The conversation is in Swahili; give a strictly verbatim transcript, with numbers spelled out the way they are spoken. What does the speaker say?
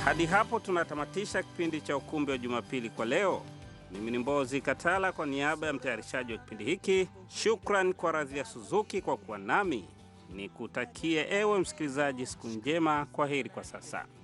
Hadi hapo tunatamatisha kipindi cha Ukumbi wa Jumapili kwa leo. Mimi ni Mbozi Katala kwa niaba ya mtayarishaji wa kipindi hiki. Shukran kwa Radhia Suzuki kwa kuwa nami. Nikutakie ewe msikilizaji siku njema. Kwaheri kwa sasa.